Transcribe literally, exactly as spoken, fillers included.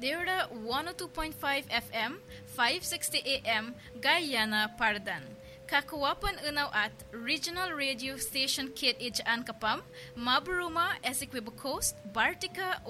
Deira one oh two point five F M, five sixty A M, Guyana, Pardan. Kakuwapan unaw at Regional Radio Station Kit Ijaan Kapam, Maburuma, Essequibo Coast, Bartica,